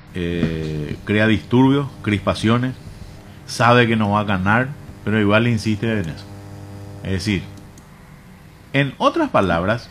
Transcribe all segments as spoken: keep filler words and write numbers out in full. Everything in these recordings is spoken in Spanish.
eh, crea disturbios, crispaciones, sabe que no va a ganar, pero igual insiste en eso. Es decir, en otras palabras,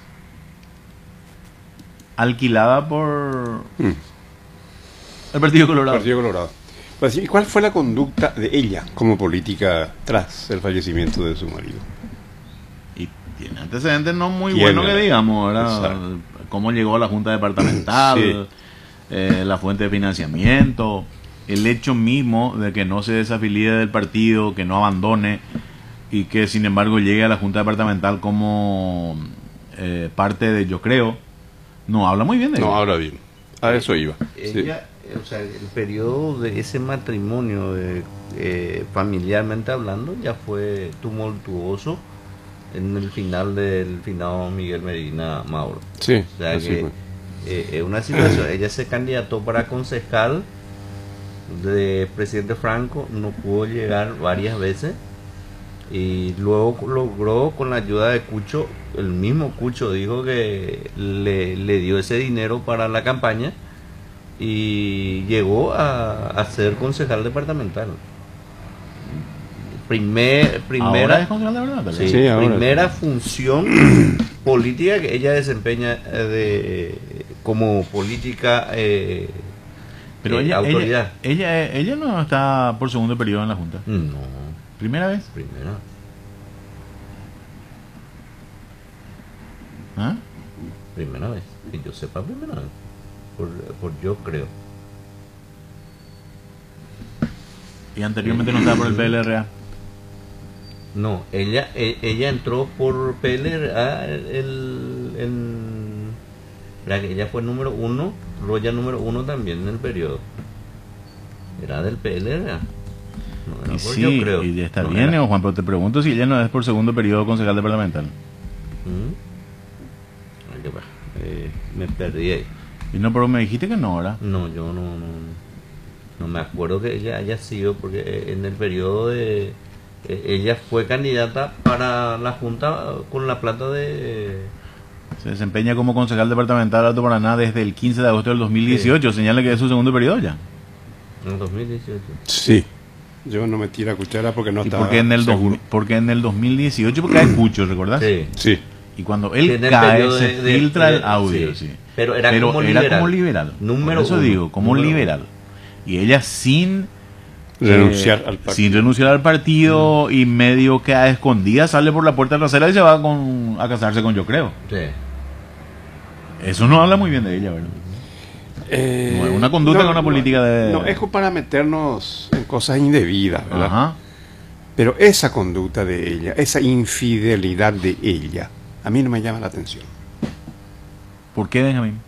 alquilada por Mm. el Partido Colorado. Partido Colorado. Pues, ¿y cuál fue la conducta de ella como política tras el fallecimiento de su marido? Y tiene antecedentes no muy Tiene. buenos que digamos, ¿verdad? Exacto. Cómo llegó a la Junta Departamental, Sí. eh, la fuente de financiamiento, el hecho mismo de que no se desafilie del partido, que no abandone y que sin embargo llegue a la Junta Departamental como eh, parte de Yo Creo, no habla muy bien de No, ella. ahora bien. A eso iba. Sí. Ella, o sea, el periodo de ese matrimonio, de, eh, familiarmente hablando, ya fue tumultuoso en el final del finado Miguel Medina Mauro. Sí, O sea así que fue. eh, es una situación. Ella se candidató para concejal de presidente Franco, no pudo llegar varias veces y luego logró con la ayuda de Cucho. El mismo Cucho dijo que le, le dio ese dinero para la campaña y llegó a, a ser concejal departamental. Primer, primera, Ahora es concejal de verdad. sí, Sí, ahora primera sí. función política que ella desempeña eh, de, como política eh, Pero eh, ella, ella, autoridad. ella, ella no está por segundo periodo en la Junta. No, ¿Primera vez? primera. ¿Ah? Primera vez, que yo sepa, primera vez. Por, por yo creo. Y anteriormente no estaba por el P L R A. No, ella e- ella entró por P L R A, el, el, en- la que ella fue número uno, Roya número uno también en el periodo. Era del P L R A. No, era Y por sí, yo creo. y está No, bien, era- Juan, pero te pregunto si ella no es por segundo periodo concejal departamental. ¿Mm? Ay, qué va. Eh, me perdí ahí. Y no, pero me dijiste que no, ¿verdad? No, yo no, no, no me acuerdo que ella haya sido, porque eh, en el periodo de... eh, ella fue candidata para la Junta con la plata de... Se desempeña como concejal departamental de Alto Paraná desde el quince de agosto del dos mil dieciocho. Señala que es su segundo periodo ya. En dos mil dieciocho. Sí. Yo no metí la cuchara porque no ¿Y estaba por qué en el, dos- seguro. porque en el dos mil dieciocho? Porque hay Cucho, ¿recordás? Sí. Sí. Y cuando Sí, él en el cae, periodo se de- de- filtra de- el audio, sí. sí. Pero era como liberal. como liberal. Número Por eso uno. digo, como Número liberal. Y ella sin Renunciar eh, al partido. sin renunciar al partido y medio que a escondidas sale por la puerta trasera y se va con, a casarse con Yo Creo. Sí. Eso no habla muy bien de ella, ¿verdad? Eh, No es una conducta con una política de- No, es para meternos en cosas indebidas, ¿verdad? Ajá. Pero esa conducta de ella, esa infidelidad de ella, a mí no me llama la atención. ¿Por qué, Benjamín?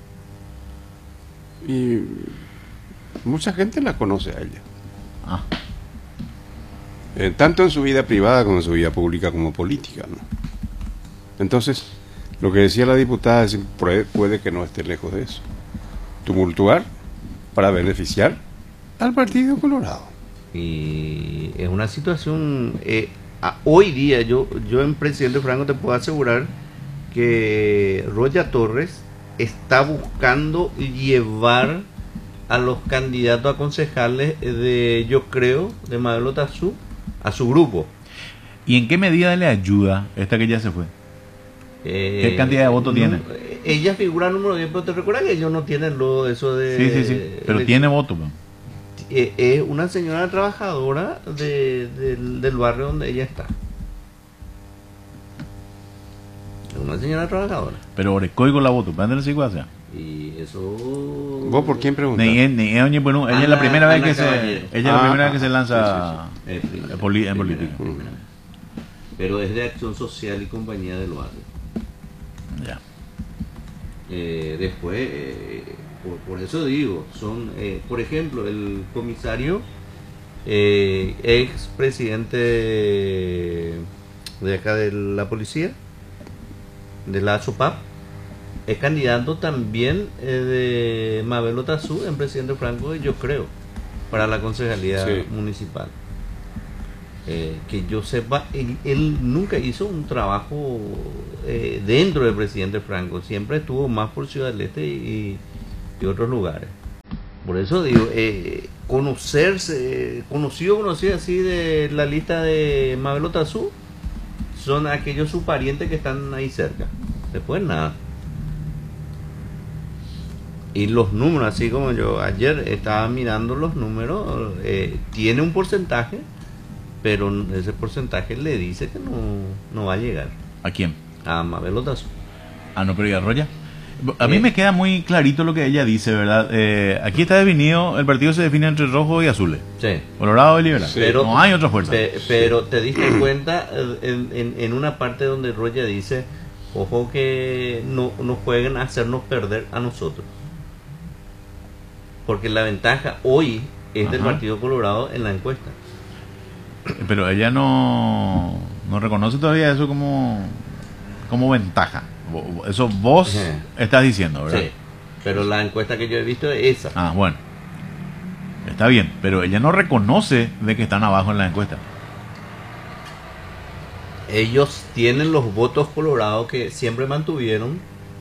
Y mucha gente la conoce a ella. Ah, Eh, tanto en su vida privada como en su vida pública como política, ¿no? Entonces, lo que decía la diputada es, puede, puede que no esté lejos de eso. Tumultuar para beneficiar al Partido Colorado. Y es una situación, eh, a- hoy día yo, yo en Presidente Franco te puedo asegurar que Roya Torres está buscando llevar a los candidatos a concejales de Yo Creo, de Mabel Tazú, a su grupo. ¿y en qué medida le ayuda esta que ya se fue? Eh, ¿Qué cantidad de votos no- tiene? Ella figura número diez, pero te recuerdas que ellos no tienen lo eso de... Sí, sí, sí. Pero de- tiene voto, ¿no? eh, es una señora trabajadora de, del, del barrio donde ella está. Es una señora trabajadora. Pero Orecoigo la voto, ¿para dónde sigo hacia? Y eso... ¿Vos por quién preguntás? Ni, ni, ni, bueno, ella es la Ana- primera vez Ana que se, Caballero. ella es la Ah, primera ah, vez que se lanza Eh, primera, en poli- en primera, política. primera. Pero es de Acción Social y Compañía del Barrio. Ya. Eh, después, eh, por, por eso digo, son, eh, por ejemplo, el comisario, eh, ex presidente de acá de la policía, de la SOPAP, es candidato también eh, de Mabel Tazú en Presidente Franco, yo creo, para la concejalía Sí. municipal. Eh, que yo sepa, él, él nunca hizo un trabajo eh, dentro del Presidente Franco, siempre estuvo más por Ciudad del Este y, y otros lugares. Por eso digo, eh, conocerse, conocido, conocido así de la lista de Mabel Otazú, son aquellos sus parientes que están ahí cerca. Después nada. Y los números, así como yo ayer estaba mirando los números, eh, tiene un porcentaje, pero ese porcentaje le dice que no, no va a llegar. ¿A quién? A Mabel Otazú. Ah, no, pero ¿y a Roya? A mí Eh. me queda muy clarito lo que ella dice, ¿verdad? Eh, aquí está definido, el partido se define entre rojos y azules. Sí. Colorado y liberal. Sí. Pero, no hay otra fuerza. pe- pero te diste cuenta eh, en, en, en una parte donde Roya dice, ojo que no, no jueguen a hacernos perder a nosotros. Porque la ventaja hoy es del Ajá. Partido Colorado en la encuesta. Pero ella no, no reconoce todavía eso como, como ventaja. Bo- Eso vos Ajá. estás diciendo, ¿verdad? Sí. Pero la encuesta que yo he visto es esa. Ah, bueno. Está bien, pero ella no reconoce de que están abajo en la encuesta. Ellos tienen los votos colorados que siempre mantuvieron,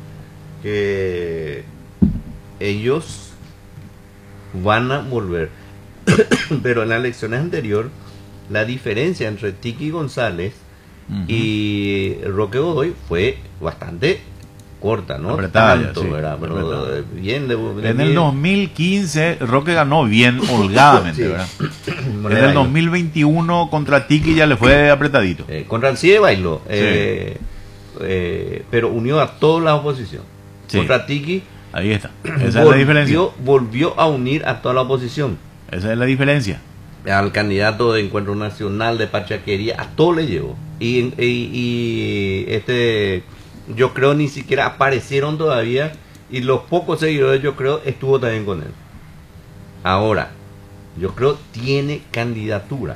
que ellos van a volver. Pero en las elecciones anteriores, la diferencia entre Tiki González Ujú. y Roque Godoy fue bastante corta, ¿no? Apretada ya, Tanto, sí, ¿verdad? Pero apretada. eh, bien de, de En el bien. dos mil quince Roque ganó bien, holgadamente, Sí. ¿verdad? En Moneda el bailó. dos mil veintiuno contra Tiki ya le fue apretadito. Eh, contra Alcide bailó, eh, eh, pero unió a toda la oposición. Sí. Contra Tiki Ahí está. Esa es la diferencia. volvió, volvió a unir a toda la oposición. Esa es la diferencia. Al candidato de Encuentro Nacional, de Pachaquería, a todo le llevó. Y, y, y este, yo creo ni siquiera aparecieron todavía. Y los pocos seguidores, yo creo, estuvo también con él. Ahora, yo creo tiene candidatura.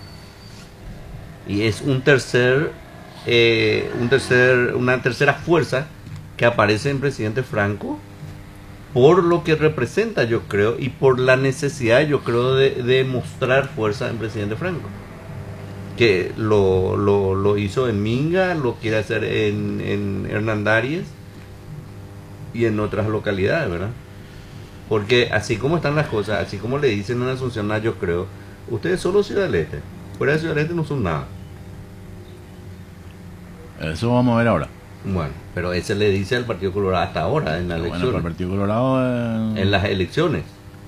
Y es un tercer, eh, un tercer, una tercera fuerza que aparece en presidente Franco, por lo que representa, yo creo, y por la necesidad, yo creo, de, de mostrar fuerza en presidente Franco. Que lo, lo, lo hizo en Minga, lo quiere hacer en, en Hernandarias y en otras localidades, ¿verdad? Porque así como están las cosas, así como le dicen en Asunción, yo creo, ustedes solo Ciudad del Este, fuera de Ciudad del Este no son nada. Eso vamos a ver ahora. Bueno, pero ese le dice al Partido Colorado hasta ahora, en las Bueno, pero el elecciones. Partido Colorado... eh, En las elecciones.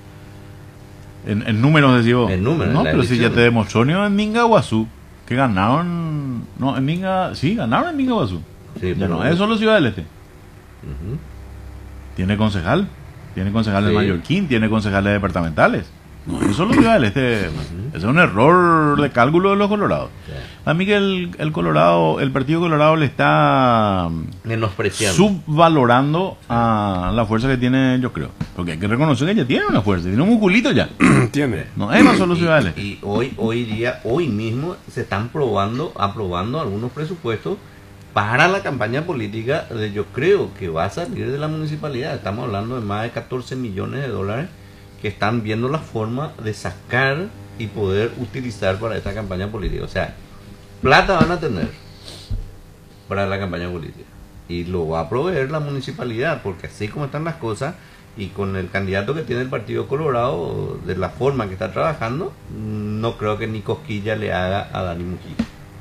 En, en números decís vos. En números, No, en las pero si ya elecciones. te demostró ni en Minga Guazú, que ganaron... No, en Minga... Sí, ganaron en Minga Guazú. Sí, Ya pero- no es solo Ciudad del Este. Ujú. Tiene concejal. Tiene concejales Sí. de Mallorquín, tiene concejales departamentales. No es solo Ciudad del Este. Ese es un error de cálculo de los colorados. Ya. A mí que el, el Colorado, el Partido Colorado le está Menospreciando. subvalorando a la fuerza que tiene, yo creo. Porque hay que reconocer que ella tiene una fuerza, tiene un musculito ya. Tiene. No es más solo Y- Ciudad del Este. Y hoy, hoy día, hoy mismo se están probando, aprobando algunos presupuestos para la campaña política de, yo creo que va a salir de la municipalidad. Estamos hablando de más de catorce millones de dólares que están viendo la forma de sacar y poder utilizar para esta campaña política. O sea, plata van a tener para la campaña política. Y lo va a proveer la municipalidad, porque así como están las cosas, y con el candidato que tiene el Partido Colorado, de la forma que está trabajando, no creo que ni cosquilla le haga a Dani Mujica.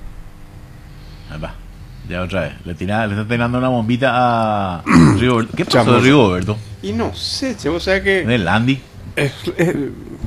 Ahí va. Ya otra vez. Le, tira, le está tirando una bombita a Rigoberto. ¿Qué pasó de Chamoso. Rigoberto? Y no sé, che, vos sabés que Del Andy. es, es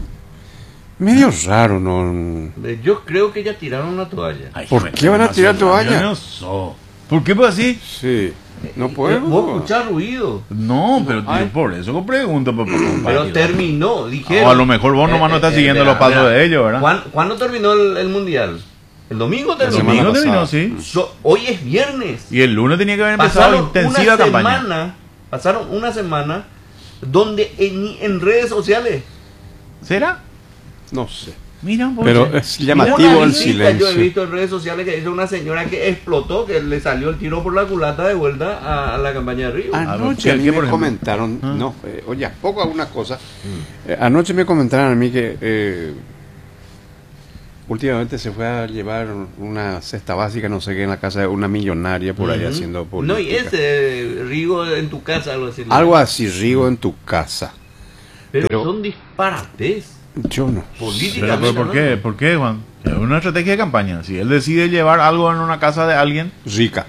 medio raro, ¿no? Eh, Yo creo que ya tiraron la toalla. Ay, ¿Por joder, qué van a tirar demasiado toalla? mañoso. ¿Por qué pues así? Sí. No Eh, puedo. Vos escuchás ruido. No, pero tío, Ay. por eso pregunto. Por, por, por- Pero por- terminó, dijeron. O a lo mejor vos nomás no estás siguiendo los pasos de ellos, ¿verdad? ¿Cuándo, cuándo terminó el, el mundial? El domingo El terminó. domingo semana terminó, pasada. sí. So- hoy es viernes. Y el lunes tenía que haber empezado Pasaron intensiva una campaña. semana, pasaron una semana donde en, en redes sociales ¿Será? No sé. Mira, vos, Pero che. es llamativo una el visita silencio. yo he visto en redes sociales que dice una señora que explotó, que le salió el tiro por la culata de vuelta a, a la campaña de Río. Ah, Anoche ¿qué- a mí qué, me por ejemplo? comentaron, Ah. no, eh, oye, a poco alguna cosa. Eh, anoche me comentaron a mí que eh, últimamente se fue a llevar una cesta básica, no sé qué, en la casa de una millonaria por ahí Ujú. haciendo política. No, y ese Rigo en tu casa, algo así. Algo así, Rigo en tu casa. Pero, Pero- son disparates Yo no. Pero, políticamente. pero, ¿por qué? ¿Por qué, Juan? Es una estrategia de campaña. Si él decide llevar algo en una casa de alguien, Rica.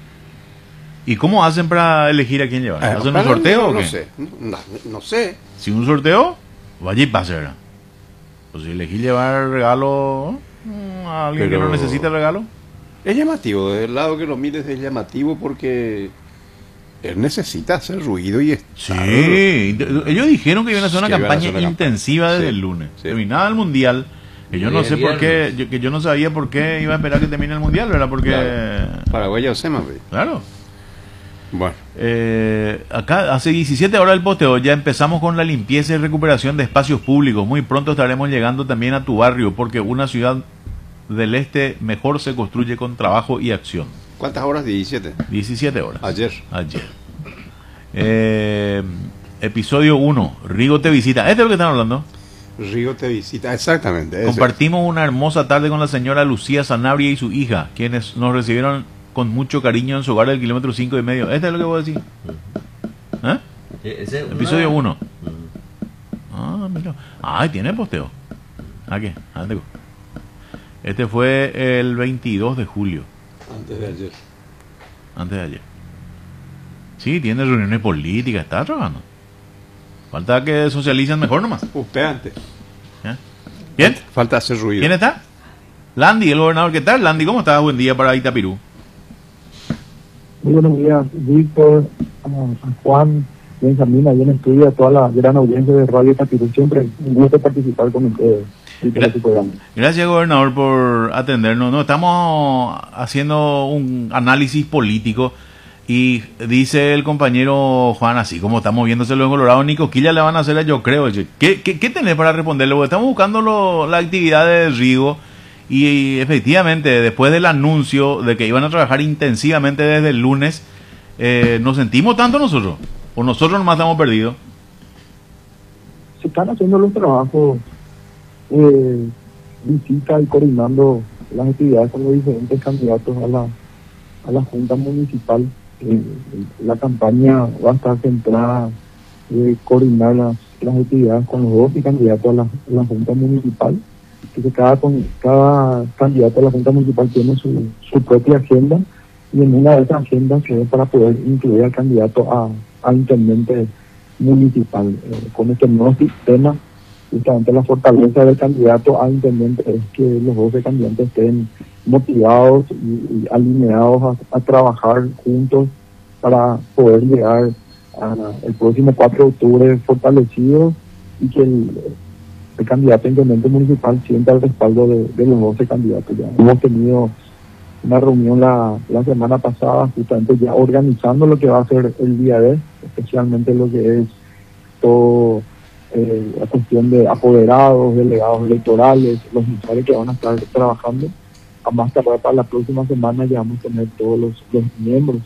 ¿y cómo hacen para elegir a quién llevar? Eh, ¿Hacen un para- sorteo no, o no qué? sé. No, no sé. Si un sorteo, vaya y pase, ¿verdad? Pues si elegí llevar regalo mm, a alguien Pero- que no necesita el regalo. Es llamativo, del lado que lo mires es llamativo porque él necesita hacer ruido y estar. Sí, ellos dijeron que iban a hacer una Que iban a campaña hacer una intensiva campaña. desde Sí, el lunes. sí. Terminaba el mundial. Que yo no sé por qué, yo, que yo no sabía por qué iba a esperar que termine el mundial, ¿verdad? Porque. Claro. Paraguay Osema, ve. Claro. Bueno, Eh, acá hace diecisiete horas del posteo, ya empezamos con la limpieza y recuperación de espacios públicos. Muy pronto estaremos llegando también a tu barrio, porque una ciudad del este mejor se construye con trabajo y acción. ¿cuántas horas? diecisiete. diecisiete horas. Ayer. Ayer. Eh, episodio uno, Rigo te visita. ¿Este es lo que están hablando? Río te visita, exactamente. ese. Compartimos una hermosa tarde con la señora Lucía Sanabria y su hija, quienes nos recibieron con mucho cariño en su hogar del kilómetro cinco y medio. ¿Este es lo que voy a decir? ¿Eh? Ese es una- Episodio uno. Mm. Ah, mira. Ay, tiene posteo. Aquí, ¿dónde? Este fue el veintidós de julio, Antes de ayer. antes de ayer. Sí, tiene reuniones políticas, está trabajando. Falta que socialicen mejor nomás. Usted antes. ¿Ya? ¿Bien? Falta hacer ruido. ¿Quién está? Landy, el gobernador. ¿Qué tal, Landy? ¿Cómo estás? Buen día para Itapirú. Muy buenos días, Víctor, a, a Juan, Benjamín, ahí en estudio, a toda la gran audiencia de Radio Itapirú. Siempre un gusto participar con ustedes y con Gra- este programa. Gracias, gobernador, por atendernos. No, estamos haciendo un análisis político y dice el compañero Juan, así como estamos viéndoselo en Colorado, Nico Quilla le van a hacer a yo creo. che. ¿Qué, qué, qué tenés para responderle? Porque estamos buscando lo- la actividad de Rigo y, y efectivamente, después del anuncio de que iban a trabajar intensivamente desde el lunes, eh, ¿nos sentimos tanto nosotros? ¿O nosotros nomás estamos perdidos? Se están haciendo los trabajos, eh, visita y coordinando las actividades con los diferentes candidatos a la, a la Junta Municipal. Eh, la campaña va a estar centrada en coordinar las, las actividades con los dos candidatos a la, a la Junta Municipal. Entonces cada, con, cada candidato a la Junta Municipal tiene su, su propia agenda y en una de esas agendas se ve para poder incluir al candidato a, a intendente municipal. Eh, con este nuevo sistema, justamente la fortaleza del candidato a intendente es que los doce candidatos estén motivados y, y alineados a, a trabajar juntos para poder llegar a, el próximo cuatro de octubre fortalecidos y que el, el candidato a intendente municipal sienta el respaldo de, de los doce candidatos. Ya hemos tenido una reunión la, la semana pasada, justamente ya organizando lo que va a ser el día de, especialmente lo que es todo eh, la cuestión de apoderados, delegados electorales, los usuarios que van a estar trabajando. A más tardar para la próxima semana ya vamos a tener todos los, los miembros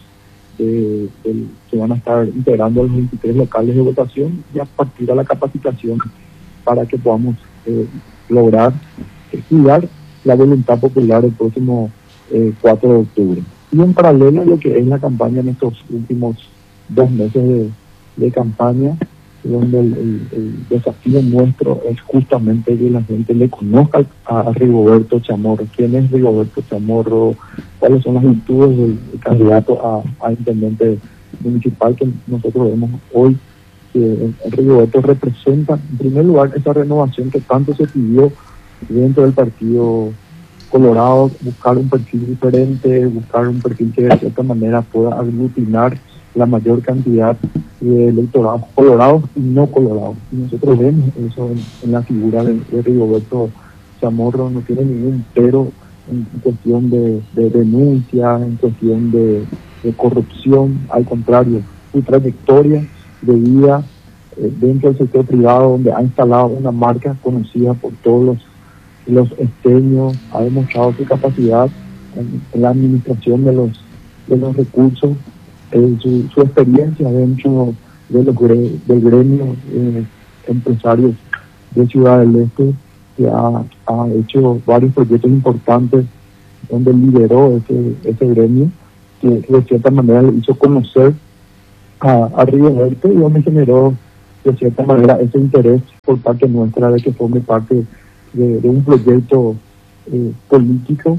de, del- que van a estar integrando los veintitrés locales de votación y a partir de la capacitación para que podamos eh, lograr eh, cuidar la voluntad popular el próximo eh, cuatro de octubre. Y en paralelo a lo que es la campaña en estos últimos dos meses de, de campaña, donde el, el- el desafío nuestro es justamente que la gente le conozca a Rigoberto Chamorro, quién es Rigoberto Chamorro, cuáles son las virtudes del, del candidato a, a intendente municipal que nosotros vemos hoy. Que Rigoberto representa, en primer lugar, esa renovación que tanto se pidió dentro del Partido Colorado, buscar un perfil diferente, buscar un perfil que de cierta manera pueda aglutinar la mayor cantidad de electorados colorados y no colorados. Y nosotros vemos eso en, en la figura de, de Rigoberto Chamorro, no tiene ningún pero en, en cuestión de, de denuncia, en cuestión de, de corrupción, al contrario, su trayectoria de vida eh, dentro del sector privado, donde ha instalado una marca conocida por todos los, los esteños, ha demostrado su capacidad en, en la administración de los, de los recursos, eh, su, su experiencia dentro de los gre- del gremio eh, empresarios de Ciudad del Este, que ha, ha hecho varios proyectos importantes donde lideró ese, ese gremio, que de cierta manera le hizo conocer a, a Rigoberto y donde generó de cierta manera ese interés por parte nuestra de que forme parte de, de un proyecto eh, político.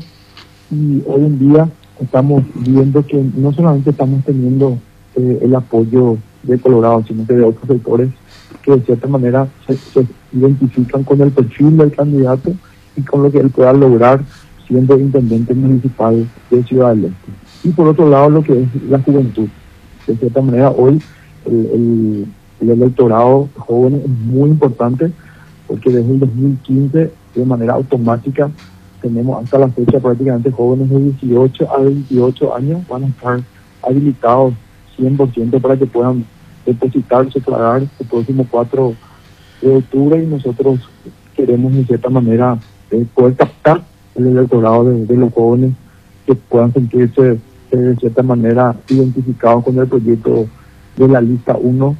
Y hoy en día estamos viendo que no solamente estamos teniendo eh, el apoyo de Colorado, sino que de otros sectores que de cierta manera se, se identifican con el perfil del candidato y con lo que él pueda lograr siendo intendente municipal de Ciudad del Este. Y por otro lado, lo que es la juventud. De cierta manera, hoy el, el, el electorado joven es muy importante, porque desde el dos mil quince, de manera automática, tenemos hasta la fecha prácticamente jóvenes de dieciocho a veintiocho años van a estar habilitados cien por ciento para que puedan depositar, sufragar el próximo cuatro de octubre, y nosotros queremos de cierta manera eh, poder captar el electorado de, de los jóvenes que puedan sentirse eh, de cierta manera identificados con el proyecto de la lista uno,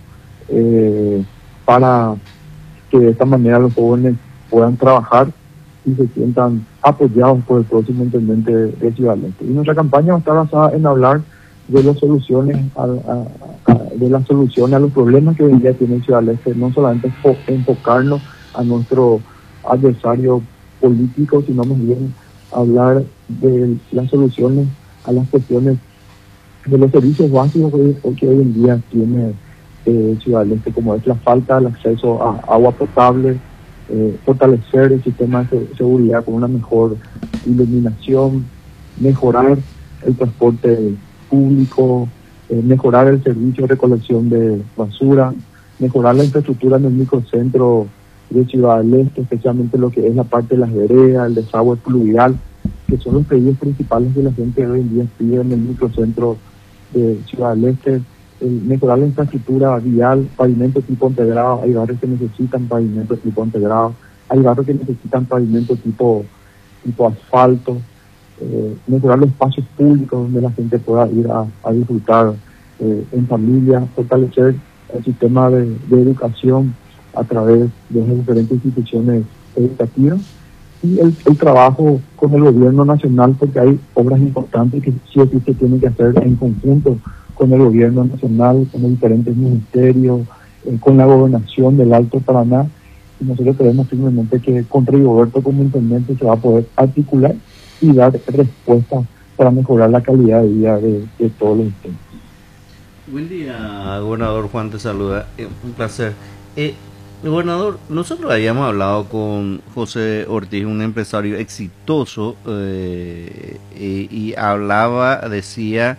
eh, para que de esta manera los jóvenes puedan trabajar y se sientan apoyados por el próximo intendente de Ciudad del Este. Y nuestra campaña va a estar basada en hablar de las soluciones a, a, a, de las soluciones a los problemas que hoy en día tiene Ciudad del Este, no solamente enfocarnos a nuestro adversario político, sino más bien hablar de las soluciones a las cuestiones de los servicios básicos que, que hoy en día tiene eh, Ciudad del Este, como es la falta del acceso a agua potable, eh, fortalecer el sistema de seguridad con una mejor iluminación, mejorar el transporte público, eh, mejorar el servicio de recolección de basura, mejorar la infraestructura en el microcentro de Ciudad del Este, especialmente lo que es la parte de las veredas, el desagüe pluvial, que son los pedidos principales que la gente hoy en día pide en el microcentro de Ciudad del Este. El mejorar la infraestructura vial, pavimento tipo integrado. Hay barrios que necesitan pavimento tipo integrado, hay barrios que necesitan pavimento tipo, tipo asfalto. Eh, mejorar los espacios públicos donde la gente pueda ir a, a disfrutar eh, en familia, fortalecer el sistema de, de educación a través de las diferentes instituciones educativas, y el, el trabajo con el gobierno nacional, porque hay obras importantes que sí o sí se tienen que hacer en conjunto con el gobierno nacional, con los diferentes ministerios, eh, con la gobernación del Alto Paraná, y nosotros creemos firmemente que con Rigoberto como intendente se va a poder articular y dar respuestas para mejorar la calidad de vida de, de todos los intendentes. Buen día, gobernador. Juan te saluda, eh, un placer. Eh, Gobernador, nosotros habíamos hablado con José Ortiz, un empresario exitoso, eh, eh, y hablaba, decía,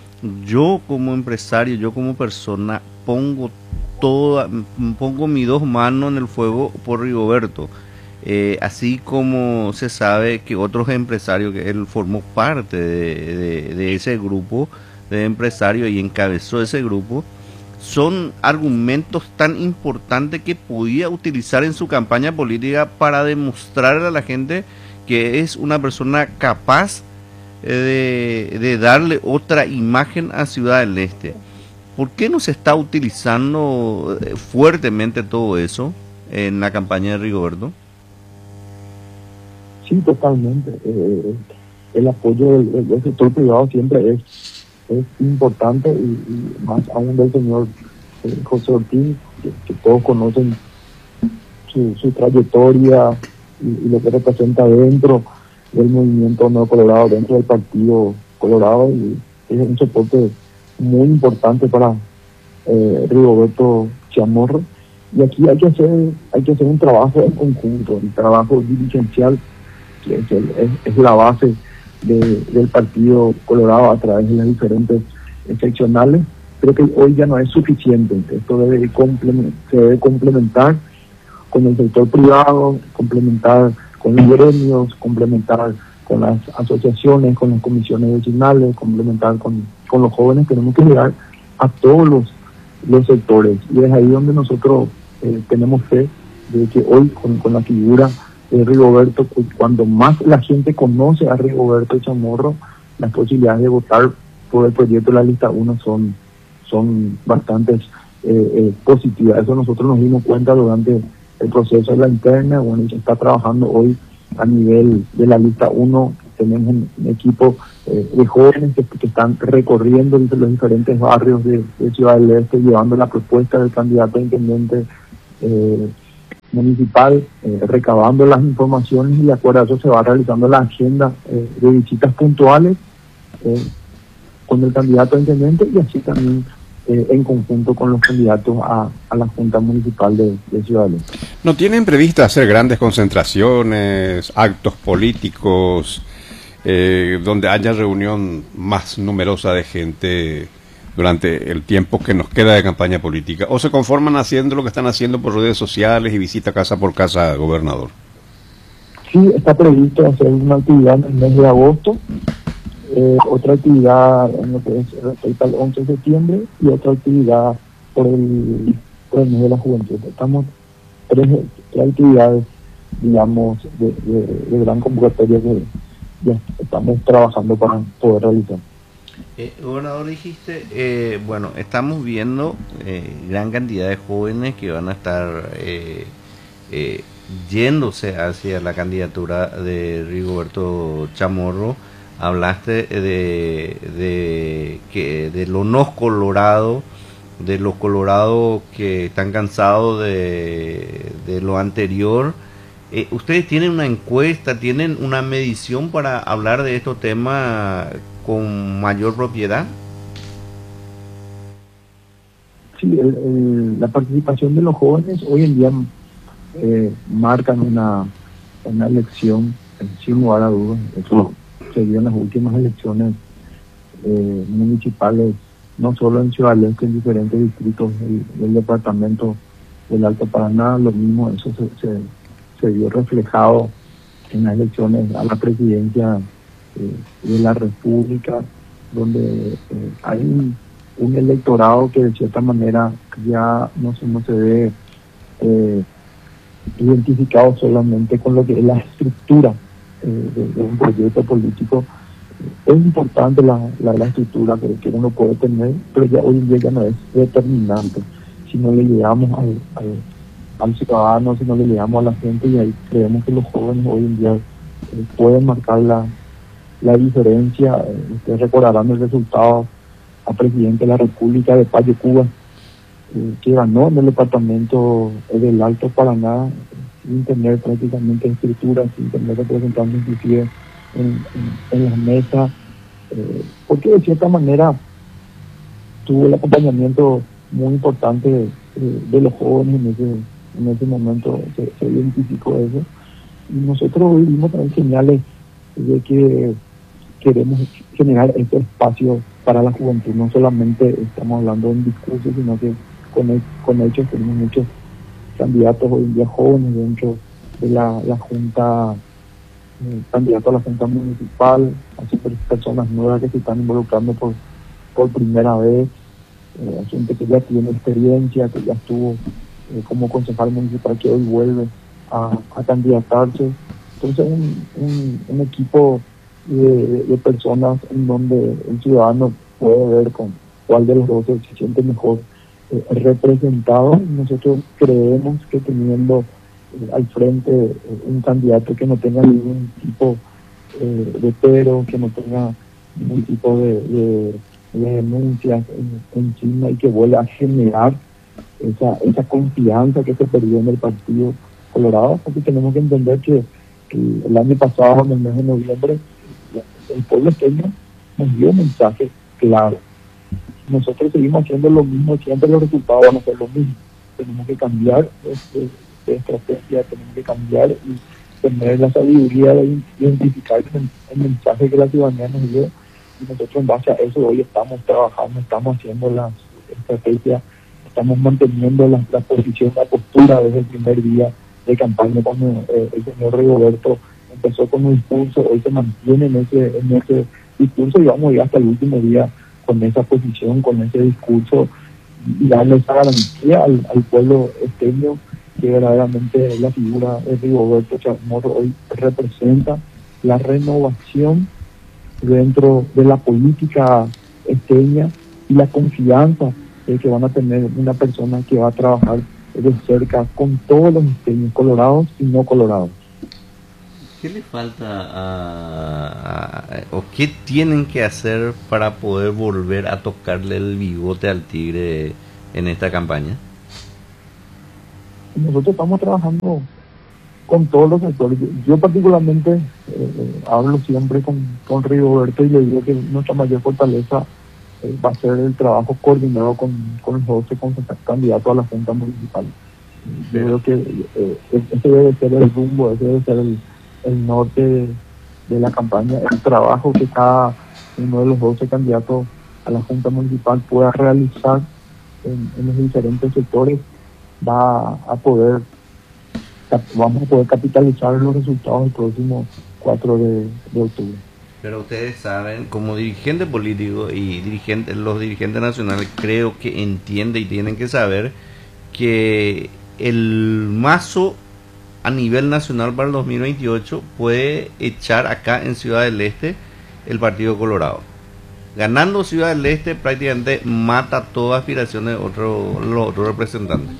yo como empresario, yo como persona, pongo toda, pongo mis dos manos en el fuego por Rigoberto. Eh, así como se sabe que otros empresarios, que él formó parte de, de, de ese grupo de empresarios y encabezó ese grupo, son argumentos tan importantes que podía utilizar en su campaña política para demostrarle a la gente que es una persona capaz de, de darle otra imagen a Ciudad del Este. ¿Por qué no se está utilizando fuertemente todo eso en la campaña de Rigoberto? Sí, totalmente. Eh, el apoyo del, del sector privado siempre es es importante, y, y más aún del señor eh, José Ortiz, que, que todos conocen su, su trayectoria y, y lo que representa dentro del movimiento Nuevo Colorado, dentro del Partido Colorado, y es un soporte muy importante para eh, Rigoberto Chamorro. Y aquí hay que hacer hay que hacer un trabajo en conjunto, el trabajo dirigencial, que es, el, es, es la base De, del Partido Colorado a través de las diferentes seccionales. Creo que hoy ya no es suficiente. Esto debe complement, se debe complementar con el sector privado, complementar con los gremios, complementar con las asociaciones, con las comisiones vecinales, complementar con, con los jóvenes. Tenemos que llegar a todos los, los sectores, y es ahí donde nosotros eh, tenemos fe de que hoy con, con la figura de Rigoberto, pues, cuando más la gente conoce a Rigoberto Chamorro, las posibilidades de votar por el proyecto de la lista uno son, son bastante eh, eh, positivas. Eso nosotros nos dimos cuenta durante el proceso de la interna. Bueno, y se está trabajando hoy a nivel de la lista uno. Tenemos un, un equipo eh, de jóvenes que, que están recorriendo los diferentes barrios de, de Ciudad del Este, llevando la propuesta del candidato a intendente eh, municipal, eh, recabando las informaciones, y de acuerdo a eso se va realizando la agenda eh, de visitas puntuales eh, con el candidato a intendente, y así también eh, en conjunto con los candidatos a, a la Junta Municipal de, de Ciudad del Este. ¿No tienen previsto hacer grandes concentraciones, actos políticos, eh, donde haya reunión más numerosa de gente durante el tiempo que nos queda de campaña política? ¿O se conforman haciendo lo que están haciendo por redes sociales y visita casa por casa, gobernador? Sí, está previsto hacer una actividad en el mes de agosto, eh, otra actividad en lo que es respecto al once de septiembre, y otra actividad por el, por el mes de la juventud. Estamos tres, tres actividades, digamos, de, de, de gran convocatoria que ya estamos trabajando para poder realizar. Eh, gobernador, dijiste, eh, bueno, estamos viendo eh, gran cantidad de jóvenes que van a estar eh, eh, yéndose hacia la candidatura de Rigoberto Chamorro. Hablaste de, de, que, de los no colorados, de los colorados que están cansados de, de lo anterior. Eh, ¿Ustedes tienen una encuesta, tienen una medición para hablar de estos temas con mayor propiedad? Sí, el, el, la participación de los jóvenes hoy en día eh, marcan una, una elección, sin lugar a dudas. Eso se dio en las últimas elecciones eh, municipales, no solo en Ciudad del Este, en diferentes distritos del, del departamento del Alto Paraná. Lo mismo, eso se, se, se vio reflejado en las elecciones a la presidencia eh, de la República, donde eh, hay un, un electorado que de cierta manera ya no se, no se ve eh, identificado solamente con lo que es la estructura eh, de, de un proyecto político. Es importante la, la, la estructura que, que uno puede tener, pero ya hoy en día ya no es determinante. Si no le llegamos al, al, al ciudadano, si no le llegamos a la gente, y ahí creemos que los jóvenes hoy en día eh, pueden marcar la, la diferencia. Eh, ustedes recordarán el resultado a presidente de la República de Payo Cuba, eh, que ganó en el departamento del Alto Paraná, eh, sin tener prácticamente estructura, sin tener representantes inclusive en, en, en las mesas, eh, porque de cierta manera tuvo el acompañamiento muy importante de, de, de los jóvenes. En ese, en ese momento se, se identificó eso, y nosotros vimos también señales de que queremos generar este espacio para la juventud. No solamente estamos hablando en discursos, sino que con, el, con hechos. Tenemos muchos candidatos hoy en día jóvenes dentro de la, la Junta, eh, candidatos a la Junta Municipal, así personas nuevas que se están involucrando por, por primera vez, eh, gente que ya tiene experiencia, que ya estuvo eh, como concejal municipal, que hoy vuelve a, a candidatarse. Entonces un, un, un equipo de, de, de personas en donde el ciudadano puede ver con cuál de los dos se siente mejor eh, representado. Nosotros creemos que teniendo eh, al frente eh, un candidato que no tenga ningún tipo eh, de pero, que no tenga ningún tipo de, de, de denuncias en, encima, y que vuelva a generar esa, esa confianza que se perdió en el Partido Colorado, porque tenemos que entender que, que el año pasado, en el mes de noviembre, el pueblo esteño nos dio un mensaje claro. Nosotros seguimos haciendo lo mismo, siempre los resultados van a ser los mismos. Tenemos que cambiar de, de estrategia, tenemos que cambiar y tener la sabiduría de identificar el, el mensaje que la ciudadanía nos dio, y nosotros en base a eso hoy estamos trabajando, estamos haciendo las estrategias, estamos manteniendo la, la posición, la postura desde el primer día de campaña. Cuando eh, el señor Rigoberto empezó con un discurso, hoy se mantiene en ese, en ese discurso, y vamos a ir hasta el último día con esa posición, con ese discurso, y darle esa garantía al, al pueblo esteño que verdaderamente la figura de Rigoberto Chamorro hoy representa la renovación dentro de la política esteña, y la confianza de que van a tener una persona que va a trabajar de cerca con todos los esteños, colorados y no colorados. ¿Qué le falta a, a- o qué tienen que hacer para poder volver a tocarle el bigote al Tigre en esta campaña? Nosotros estamos trabajando con todos los sectores. Yo, yo particularmente eh, eh, hablo siempre con, con Rigoberto y le digo que nuestra mayor fortaleza eh, va a ser el trabajo coordinado con, con los doce candidatos a la Junta Municipal. Yo creo que eh, ese debe ser el rumbo, ese debe ser el, el norte de, de la campaña, el trabajo que cada uno de los doce candidatos a la Junta Municipal pueda realizar en, en los diferentes sectores va a poder, vamos a poder capitalizar los resultados el próximo cuatro de, de octubre. Pero ustedes saben, como dirigente político y dirigente, los dirigentes nacionales creo que entienden y tienen que saber que el mazo a nivel nacional para el dos mil veintiocho puede echar acá en Ciudad del Este el Partido Colorado. Ganando Ciudad del Este prácticamente mata toda aspiración de otro, los otros representantes.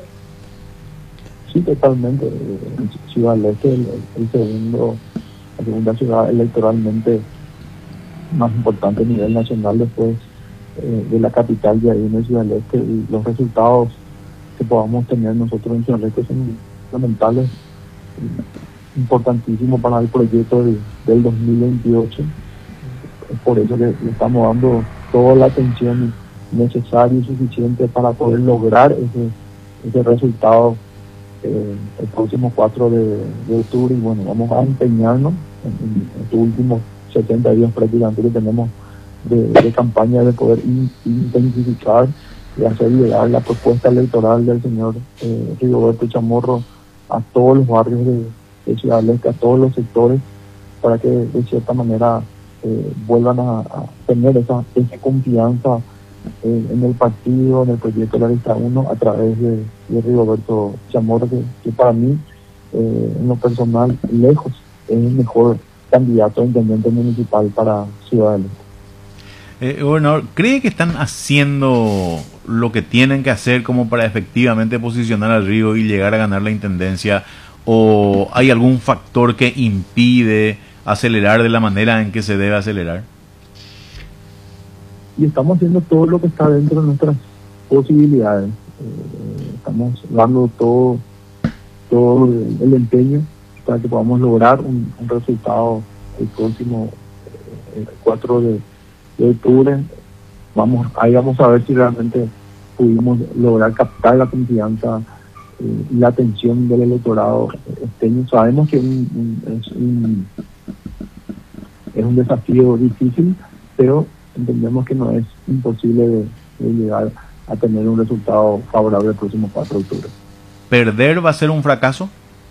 Sí, totalmente. Eh, Ciudad del Este, el, el segundo, la segunda ciudad electoralmente más importante a nivel nacional después eh, de la capital de ahí en Ciudad del Este, y los resultados que podamos tener nosotros en Ciudad del Este son fundamentales, eh, importantísimos para el proyecto del, del dos mil veintiocho. Es por eso que le estamos dando toda la atención necesaria y suficiente para poder lograr ese, ese resultado eh, el próximo cuatro de, de octubre. Y bueno, vamos a empeñarnos en, en estos últimos setenta días prácticamente que tenemos de, de campaña, de poder in, intensificar y hacer llegar la propuesta electoral del señor eh, Rigoberto Chamorro a todos los barrios de, de Ciudad del Este, a todos los sectores, para que de cierta manera eh, vuelvan a, a tener esa, esa confianza eh, en el partido, en el proyecto de la lista uno a través de, de Rigoberto Chamorro, que, que para mí, eh, en lo personal, lejos es el mejor candidato a intendente municipal para Ciudad del Este. Eh, gobernador, ¿cree que están haciendo lo que tienen que hacer como para efectivamente posicionar al Río y llegar a ganar la intendencia? ¿O hay algún factor que impide acelerar de la manera en que se debe acelerar? Y estamos haciendo todo lo que está dentro de nuestras posibilidades. Eh, estamos dando todo, todo el, el empeño para que podamos lograr un, un resultado el próximo eh, cuatro de de octubre. Vamos, ahí vamos a ver si realmente pudimos lograr captar la confianza eh, y la atención del electorado esteño. Sabemos que un, un, es, un, es un desafío difícil, pero entendemos que no es imposible de, de llegar a tener un resultado favorable el próximo cuatro de octubre. ¿Perder va a ser un fracaso?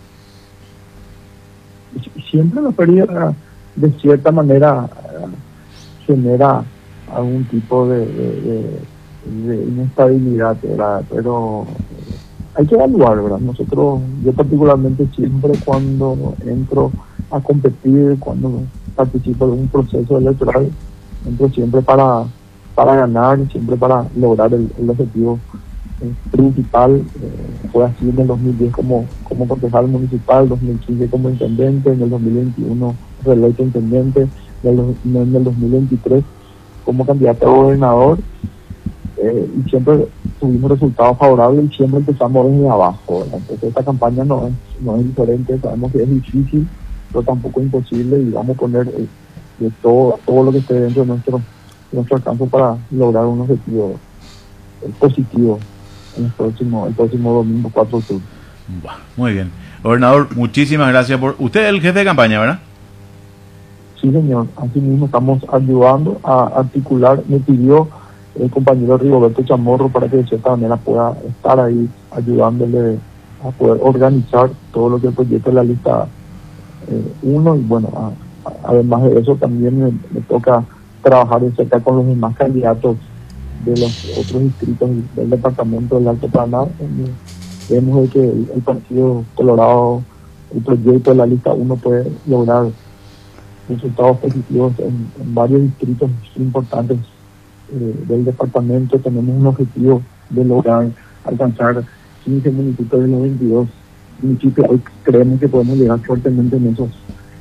Y siempre la pérdida de cierta manera genera algún tipo de, de, de, de inestabilidad, ¿verdad? Pero hay que evaluar, ¿verdad? Nosotros, yo particularmente siempre cuando entro a competir, cuando participo de un proceso electoral, entro siempre para, para ganar, siempre para lograr el, el objetivo eh, principal. Eh, fue así en el dos mil diez como, como concejal municipal, dos mil quince como intendente, en el dos mil veintiuno reelecto intendente, en el dos mil veintitrés como candidato a gobernador, eh, y siempre tuvimos resultados favorables y siempre empezamos desde abajo, ¿verdad? Entonces esta campaña no es, no es diferente, sabemos que es difícil, pero tampoco imposible, y vamos a poner eh, de todo, todo lo que esté dentro de nuestro, nuestro alcance para lograr un objetivo eh, positivo en el próximo, el próximo domingo cuatro de octubre. Muy bien. Gobernador, muchísimas gracias por... Usted es el jefe de campaña, ¿verdad? Sí, señor. Así mismo estamos ayudando a articular. Me pidió el compañero Rigoberto Chamorro para que de cierta manera pueda estar ahí ayudándole a poder organizar todo lo que es el proyecto de la lista uno. Eh, y bueno, a, a, además de eso también me, me toca trabajar de cerca con los demás candidatos de los otros distritos del departamento del Alto Paraná. Eh, vemos de que el, el Partido Colorado, el proyecto de la lista uno puede lograr resultados positivos en, en varios distritos importantes eh, del departamento. Tenemos un objetivo de lograr alcanzar quince municipios de los veintidós municipios. Hoy creemos que podemos llegar fuertemente en esos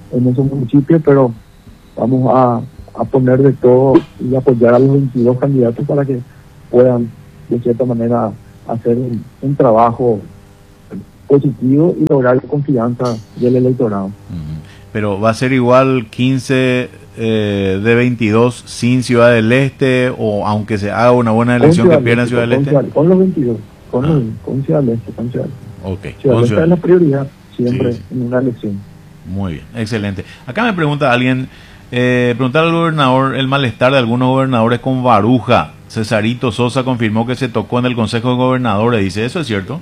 en esos municipios, pero vamos a, a poner de todo y apoyar a los veintidós candidatos para que puedan, de cierta manera, hacer un, un trabajo positivo y lograr la confianza del electorado. Uh-huh. Pero va a ser igual quince eh, de veintidós sin Ciudad del Este, o aunque se haga una buena elección que pierda Ciudad del Este. Con, con los veintidós, con, ah. el, con Ciudad del Este, con Ciudad del Este. Okay. Ciudad del Este es la prioridad siempre sí, sí. en una elección. Muy bien, excelente. Acá me pregunta alguien, eh, preguntar al gobernador el malestar de algunos gobernadores con Baruja. Cesarito Sosa confirmó que se tocó en el Consejo de Gobernadores. Dice, ¿eso es cierto?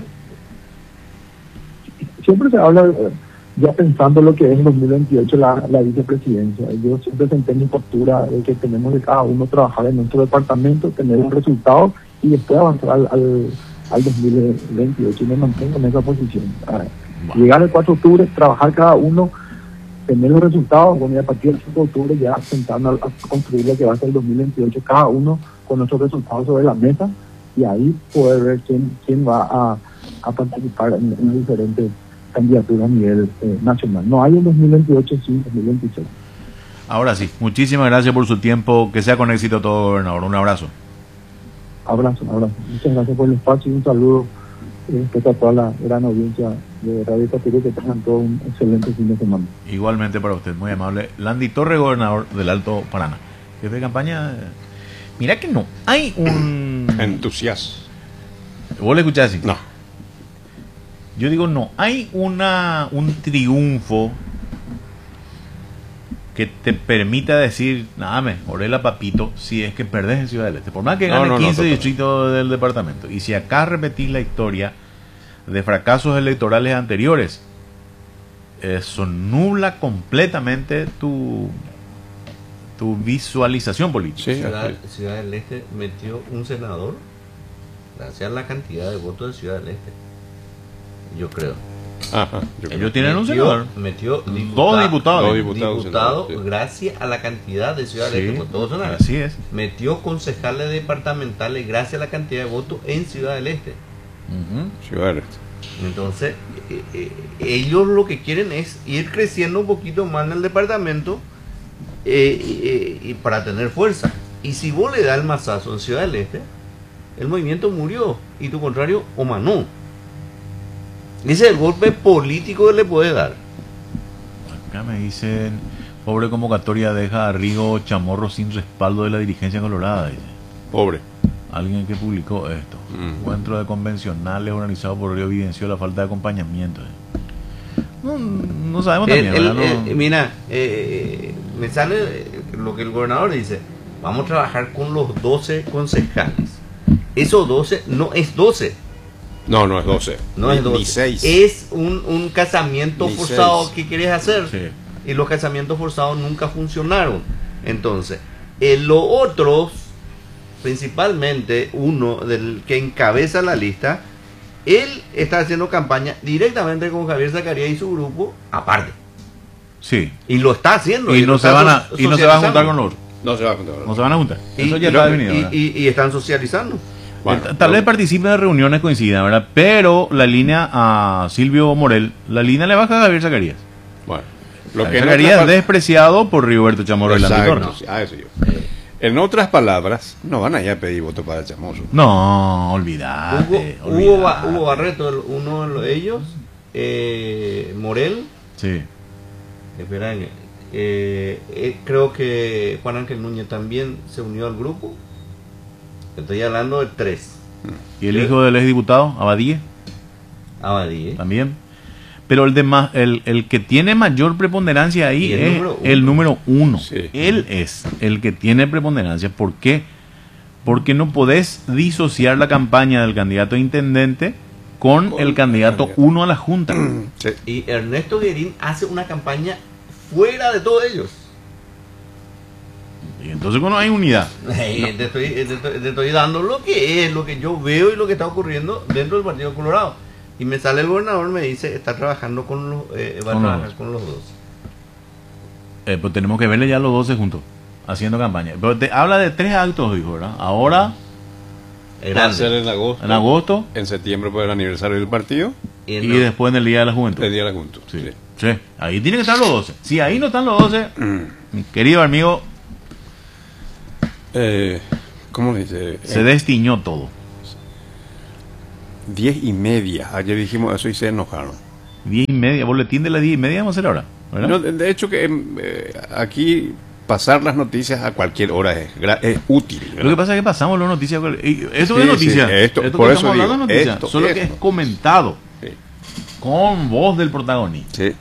Siempre se habla, ya pensando lo que es en dos mil veintiocho la, la vicepresidencia. Yo siempre senté mi postura de que tenemos que cada uno trabajar en nuestro departamento, tener un resultado y después avanzar al, al, al dos mil veintiocho, y me mantengo en esa posición. Ver, wow. Llegar el cuatro de octubre, trabajar cada uno, tener los resultados, bueno, y a partir del cinco de octubre ya sentarnos a, a construir lo que va a ser el dos mil veintiocho, cada uno con nuestros resultados sobre la mesa, y ahí poder ver quién, quién va a, a participar en, en diferentes candidaturas a nivel eh, nacional. No hay un dos mil veintiocho sin dos mil veintiséis. Ahora sí, muchísimas gracias por su tiempo, que sea con éxito todo, gobernador. Un abrazo. Abrazo, abrazo. Muchas gracias por el espacio y un saludo respecto a toda la gran audiencia de Radio Capital, que tengan todo un excelente fin de semana. Igualmente para usted, muy amable. Landy Torre, gobernador del Alto Paraná. Jefe de campaña, mira que no hay un entusiasmo. ¿Vos le escuchás así? No. Yo digo, no hay una un triunfo que te permita decir, nada, me orela papito, si es que perdés en Ciudad del Este. Por más que gane no, no, quince no, distritos del departamento. Y si acá repetís la historia de fracasos electorales anteriores, eso nubla completamente tu tu visualización política. Sí, Ciudad, Ciudad del Este metió un senador gracias a la cantidad de votos de Ciudad del Este. Yo creo. Ajá, yo creo. Ellos tienen un metió, senador. Metió diputado, dos diputados. Dos diputados, diputado, sí. Gracias a la cantidad de Ciudad del sí, Este. Todos son así es. Metió concejales departamentales gracias a la cantidad de votos en Ciudad del Este. Uh-huh. Ciudad del Este. Entonces, eh, eh, ellos lo que quieren es ir creciendo un poquito más en el departamento eh, eh, y para tener fuerza. Y si vos le das el mazazo en Ciudad del Este, el movimiento murió y tu contrario omanó. Ese es el golpe político que le puede dar. Acá me dicen, pobre convocatoria deja a Rigo Chamorro sin respaldo de la dirigencia colorada. Dice. Pobre. Alguien que publicó esto. Mm. Encuentro de convencionales organizado por Río evidenció la falta de acompañamiento. No, no sabemos también. El, el, no... eh, mira, eh, me sale lo que el gobernador dice. Vamos a trabajar con los doce concejales. Esos doce no es doce. No, no es doce. No ni, es doce. Ni seis. Es un, un casamiento ni forzado seis. que quieres hacer. Sí. Y los casamientos forzados nunca funcionaron. Entonces, eh, los otros, principalmente uno del que encabeza la lista, él está haciendo campaña directamente con Javier Zacarías y su grupo, aparte. Sí. Y lo está haciendo. Y, y no se van a, y no se va a juntar con los otros. No se va a juntar. No se van a juntar. Y, Eso ya y, está definido. Y, y, y están socializando. Bueno, tal vez participen de reuniones coincidan, ¿verdad? Pero la línea a Silvio Morel, la línea le baja a Javier Zacarías. Bueno, lo Javier que Zacarías es despreciado por Rigoberto Chamorro y Landy Torre. No, ah, eso yo. En otras palabras, no van allá a pedir voto para Chamorro. No, olvidate. Hugo, olvidate. Hugo, Hugo Barreto, uno de ellos, eh, Morel. Sí. Espera, eh, eh, creo que Juan Ángel Núñez también se unió al grupo. Estoy hablando de tres. ¿Y el hijo del exdiputado, Abadie? Abadie. También. Pero el, de más, el, el que tiene mayor preponderancia ahí el es número el número uno. Sí. Él es el que tiene preponderancia. ¿Por qué? Porque no podés disociar la campaña del candidato a intendente con, con el candidato uno a la Junta. Sí. Y Ernesto Guerín hace una campaña fuera de todos ellos. Y entonces cuando hay unidad. Hey, no. te, estoy, te, estoy, te estoy dando lo que es, lo que yo veo y lo que está ocurriendo dentro del Partido Colorado. Y me sale el gobernador, me dice, está trabajando con los, eh, va a con trabajar los con los dos. Eh, pues tenemos que verle ya los doce juntos, haciendo campaña. Pero te habla de tres actos, dijo, ¿verdad? Ahora Es Va a grande. ser en agosto. En agosto En septiembre por el aniversario del partido. Y y no- después en el Día de la Juventud. El día de la Junta. Sí. Sí. Sí, ahí tienen que estar los doce. Si ahí no están los doce, mi querido amigo, Eh, ¿Cómo le dice? se Eh, destiñó todo. diez y media. Ayer dijimos eso y se enojaron. Diez y media, boletín de las diez y media vamos a hacer ahora, ¿verdad? No, de, de hecho que eh, aquí pasar las noticias a cualquier hora es, gra- es útil. ¿verdad? Lo que pasa es que pasamos las noticias. y Eso Sí, es noticia. sí, esto- Esto por que eso estamos hablando digo, es noticia. esto, Solo que esto. es comentado Sí. con voz del protagonista. Sí.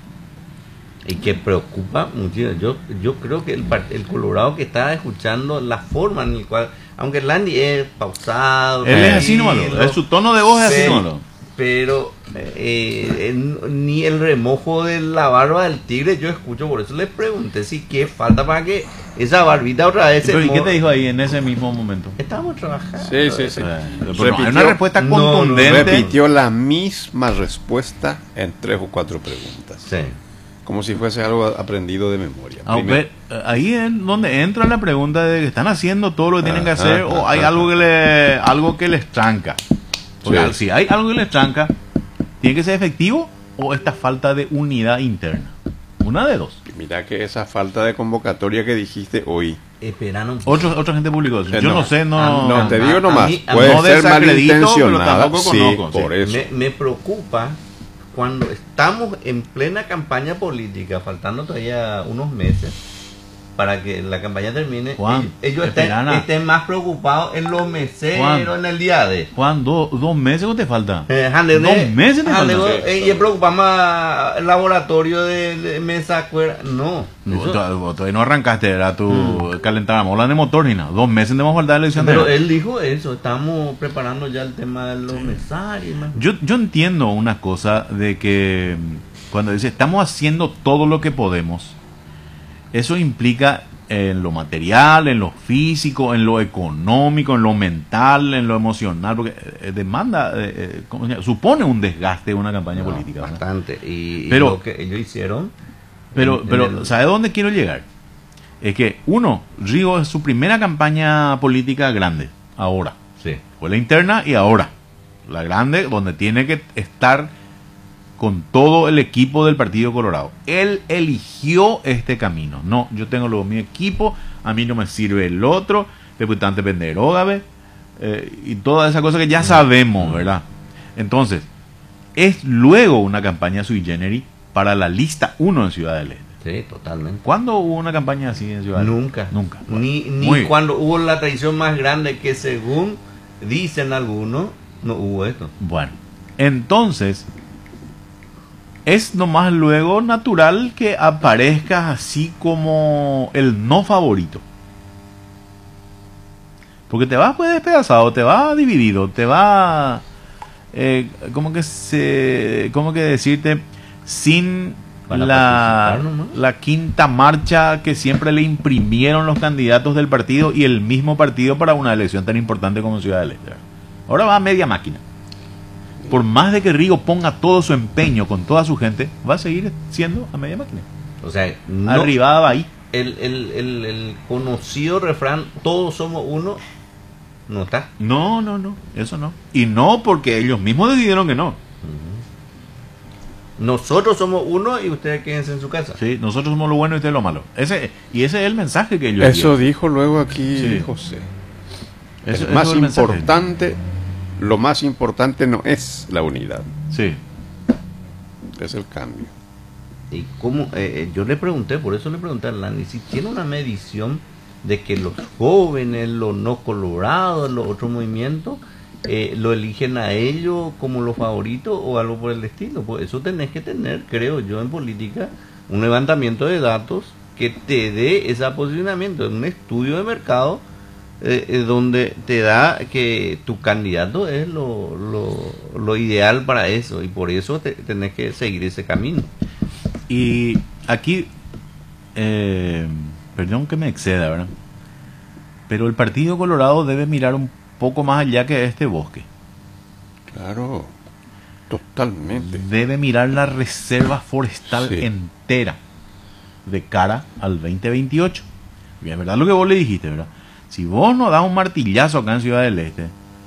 Y que preocupa muchísimo. Yo, yo creo que el, par- el Colorado que está escuchando la forma en la cual, aunque Landy es pausado, Él es así nomás, tranquilo, es su tono de voz es así sí, nomás. pero eh, en- ni el remojo de la barba del tigre yo escucho. Por eso le pregunté si qué falta para que esa barbita otra vez se Pero, ¿y qué mo- te dijo ahí en ese mismo momento? Estábamos trabajando. Sí, sí, sí. Eh, pero no, hay Repitió- una respuesta no, contundente. Repitió la misma respuesta en tres o cuatro preguntas. Sí. Como si fuese algo aprendido de memoria. Ah, Primero- ve, eh, ahí es donde entra la pregunta de que están haciendo todo lo que tienen que Ajá, hacer o hay ajá. algo que le algo que les tranca. Porque Sí. al- si hay algo que les tranca, tiene que ser efectivo o esta falta de unidad interna. Una de dos. Mira que esa falta de convocatoria que dijiste hoy. Esperaron. Otro, otra gente publicó eso. Eh, Yo no. no, sé, no. Ah, No, te a- digo a nomás. mí- a puede no ser desacredito, malintencionada. pero tampoco Sí, conozco, por sí. eso. Me, me preocupa cuando estamos en plena campaña política, faltando todavía unos meses para que la campaña termine. Juan, ellos ellos estén, Esperana. estén más preocupados en los meseros, Juan. en el día de. Juan, do- dos meses o te falta. Eh, jale, Dos de- meses te jale, faltan. de- eh, y preocupa más el laboratorio de, de mesa cuera. No. No, eso- to- vos todavía no arrancaste, era tu calentar mola de motor ni nada. Dos meses te vamos a faltar la elección de pero enero. él dijo eso, estamos preparando ya el tema de los mesarios. ¿no? Yo, yo entiendo una cosa de que mm, cuando dice estamos haciendo todo lo que podemos, eso implica en lo material, en lo físico, en lo económico, en lo mental, en lo emocional, porque eh, demanda, eh, eh, ¿cómo se llama? Supone un desgaste de una campaña No, política. ¿verdad? bastante. Y, y Pero- lo que ellos hicieron. Pero, en- pero en el- ¿sabe dónde quiero llegar? Es que, uno, Rigo es su primera campaña política grande, ahora. Sí. Fue la interna y ahora. La grande, donde tiene que estar con todo el equipo del Partido Colorado. Él eligió este camino. No, yo tengo luego mi equipo, a mí no me sirve el otro, deputante penderógabe, eh, y toda esa cosa que ya sabemos, ¿verdad? Entonces, es luego una campaña sui generis para la lista uno en Ciudad del Este. Sí, totalmente. ¿Cuándo hubo una campaña así en Ciudad del Este? Nunca. Nunca. Bueno, Ni, ni muy bien. cuando hubo la traición más grande que según dicen algunos, no hubo esto. Bueno, entonces es nomás luego natural que aparezca así como el no favorito. Porque te vas pues despedazado, te vas dividido, te va eh, como que se, como que decirte sin Para la, participar nomás. la quinta marcha que siempre le imprimieron los candidatos del partido y el mismo partido para una elección tan importante como Ciudad del Este. Ahora va a media máquina. Por más de que Rigo ponga todo su empeño con toda su gente, va a seguir siendo a media máquina. O sea, no, Arribada va ahí. el, el, el, el conocido refrán, todos somos uno, no está. No, no, no, eso no. Y no porque ellos mismos decidieron que no. Nosotros somos uno y ustedes quédense en su casa. Sí, nosotros somos lo bueno y ustedes lo malo. Ese, y ese es el mensaje que ellos Eso dieron. dijo luego aquí Sí. José. Eso- el eso más es el mensaje. importante, lo más importante no es la unidad, Sí. es el cambio. Y cómo, eh, eh, yo le pregunté, por eso le pregunté a Landy, si tiene una medición de que los jóvenes, los no colorados, los otros movimientos, eh, lo eligen a ellos como los favoritos o algo por el estilo. Pues eso tenés que tener, creo yo, en política, un levantamiento de datos que te dé ese posicionamiento, un estudio de mercado eh, eh, donde te da que tu candidato es lo, lo, lo ideal para eso, y por eso te, tenés que seguir ese camino. Y aquí, eh, perdón que me exceda, ¿verdad? Pero el Partido Colorado debe mirar un poco más allá que este bosque. Claro, totalmente. Debe mirar la reserva forestal Sí. entera de cara al veinte veintiocho. Y es verdad lo que vos le dijiste, ¿verdad? Si vos no das un martillazo acá en Ciudad del Este,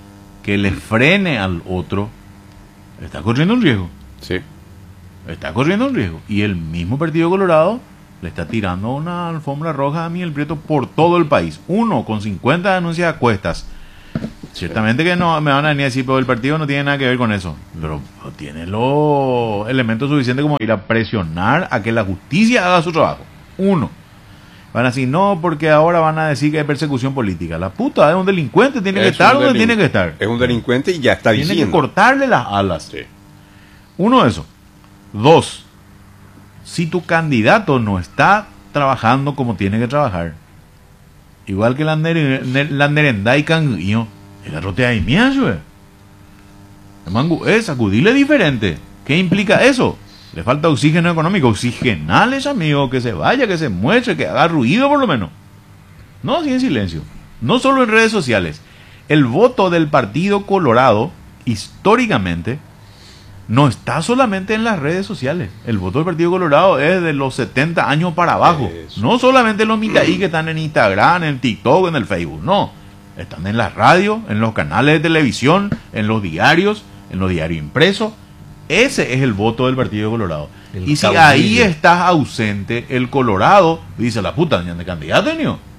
que le frene al otro, está corriendo un riesgo. Sí. Está corriendo un riesgo. Y el mismo Partido Colorado le está tirando una alfombra roja a Miguel Prieto por todo el país. Uno, con cincuenta denuncias a cuestas. Ciertamente que no me van a venir a decir, pero el partido no tiene nada que ver con eso. Pero tiene los elementos suficientes como ir a presionar a que la justicia haga su trabajo. Uno. Van a decir, no, porque ahora van a decir que hay persecución política. La puta, es un delincuente, tiene que Es estar un donde delin- tiene que estar. Es un delincuente y ya está Tiene que diciendo. cortarle las alas. Sí. Uno, eso. Dos, si tu candidato no está trabajando como tiene que trabajar, igual que la nere- ne- la nerendai canguio, el arrote ahí miayo, eh. Mangu, es sacudirle diferente. ¿Qué implica eso? Le falta oxígeno económico. Oxigenales, amigo, que se vaya, que se muestre, que haga ruido por lo menos. No, así en silencio. No solo en redes sociales. El voto del Partido Colorado, históricamente, no está solamente en las redes sociales. El voto del Partido Colorado es de los setenta años para abajo. Eso. No solamente los mitaí que están en Instagram, en TikTok, en el Facebook. No. Están en la radio, en los canales de televisión, en los diarios, en los diarios impresos. Ese es el voto del Partido Colorado. El Y si caudillo. ahí estás ausente, el Colorado dice, la puta, ni de candidato, ni yo.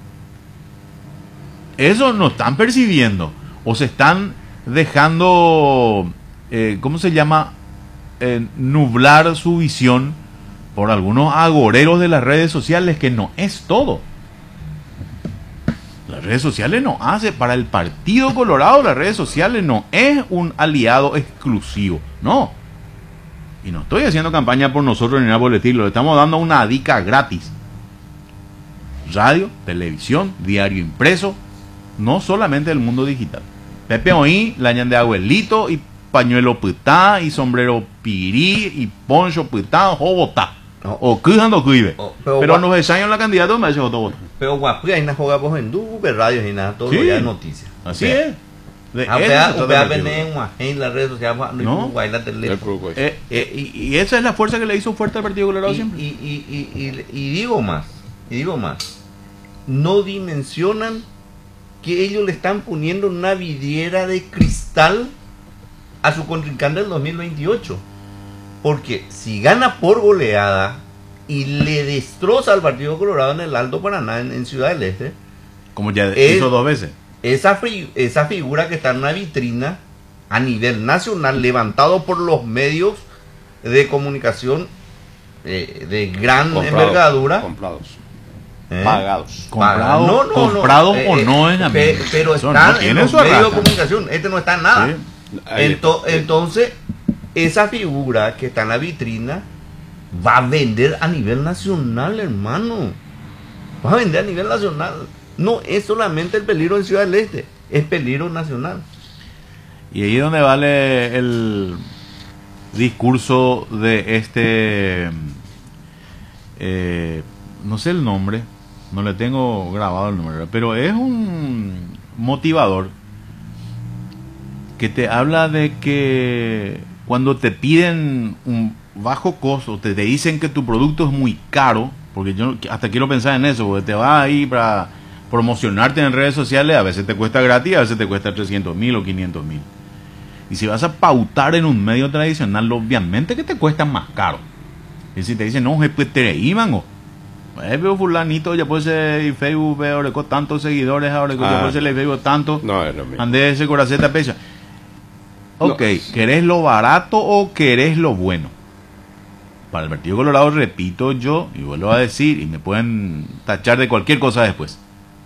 Eso no están percibiendo. O se están dejando, eh, ¿cómo se llama? Eh, nublar su visión por algunos agoreros de las redes sociales, que no es todo. Las redes sociales no hace, para el Partido Colorado, las redes sociales no es un aliado exclusivo, no. Y no estoy haciendo campaña por nosotros ni nada por el estilo, le estamos dando una dica gratis. Radio, televisión, diario impreso, no solamente el mundo digital. Pepe Oí, la ñan de abuelito, y pañuelo putá, y sombrero pirí, y poncho putá, jobotá. No. O cuidando cuive. Oh, pero pero gua- nos ensayan la candidata, me hace otro voto. Pero guapo, ahí no jugamos en Dube, radios y nada, todo Sí. ya es noticia. Así O sea, es. De A eso se ver, trata o sea, el Partido ven Colorado. en las redes sociales, no No. Uruguay, la El teléfono. Uruguay. Eh, eh, y, y esa es la fuerza que le hizo fuerte al Partido Colorado Y, siempre. y, y, y, y, y digo más, y digo más, no dimensionan que ellos le están poniendo una vidriera de cristal a su contrincante del dos mil veintiocho. Porque si gana por goleada y le destroza al Partido Colorado en el Alto Paraná, en, en Ciudad del Este, Como ya es- hizo dos veces. esa, fi- esa figura que está en una vitrina a nivel nacional, levantado por los medios de comunicación eh, de gran Comprados, envergadura, Comprados. ¿eh? Pagados. Comprado, No, no, no, comprado eh, o eh, no es la pe- misma. pero Eso están no en tiene los su medios de arrastre. comunicación, este no está en nada. Sí. Ahí- Ento- entonces, esa figura que está en la vitrina va a vender a nivel nacional, hermano. Va a vender a nivel nacional. No es solamente el peligro en Ciudad del Este, es peligro nacional. Y ahí es donde vale el discurso de este, eh, no sé el nombre, no le tengo grabado el nombre, pero es un motivador que te habla de que cuando te piden un bajo costo, te, te dicen que tu producto es muy caro, porque yo hasta quiero pensar en eso, porque te vas ahí para promocionarte en redes sociales, a veces te cuesta gratis, a veces te cuesta trescientos mil o quinientos mil. Y si vas a pautar en un medio tradicional, obviamente que te cuesta más caro. Y si te dicen, no, pues te iban o eh, veo fulanito, ya puede ser Facebook, veo ahora con tantos seguidores, ahora ya Ah, puede ser el Facebook tanto, No es lo mismo. ande ese coraceta pecha. Ok, No. ¿querés lo barato o querés lo bueno? Para el Partido Colorado, repito yo, y vuelvo a decir, y me pueden tachar de cualquier cosa después.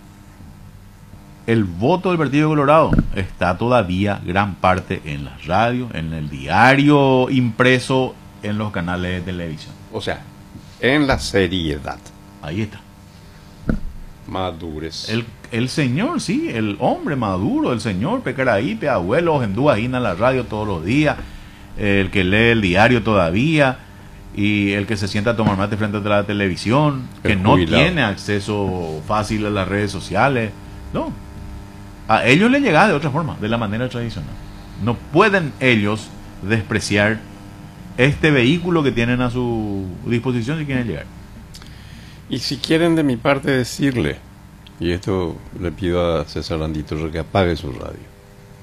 El voto del Partido Colorado está todavía gran parte en las radios, en el diario impreso, en los canales de televisión. O sea, en la seriedad. Ahí está. Madures. El, el señor, sí, el hombre maduro, el señor Pecaraípe, abuelo, Hendúagina en la radio todos los días, el que lee el diario todavía, y el que se sienta a tomar mate frente a la televisión, que El no jubilado. tiene acceso fácil a las redes sociales. No. A ellos les llega de otra forma, de la manera tradicional. No pueden ellos despreciar este vehículo que tienen a su disposición si quieren llegar. Y si quieren de mi parte decirle, y esto le pido a César Landito que apague su radio,